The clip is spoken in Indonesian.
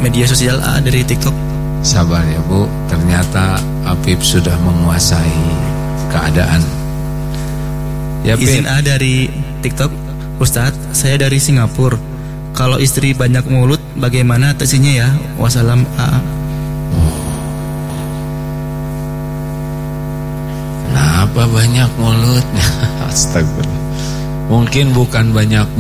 media sosial dari TikTok. Sabar ya Bu, ternyata Apip sudah menguasai keadaan. Ya, Izin dari TikTok, Ustadz, saya dari Singapura. Kalau istri banyak mulut, bagaimana atasinya ya? Wassalam. Kenapa banyak mulutnya? Astagfirullah. Mungkin bukan banyak